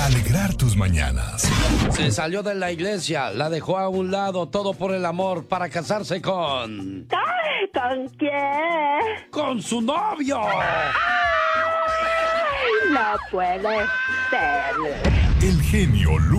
alegrar tus mañanas. Se salió de la iglesia, la dejó a un lado, todo por el amor, para casarse con... Ay, ¿con quién? ¡Con su novio! Ay, no puede ser. El genio Lucas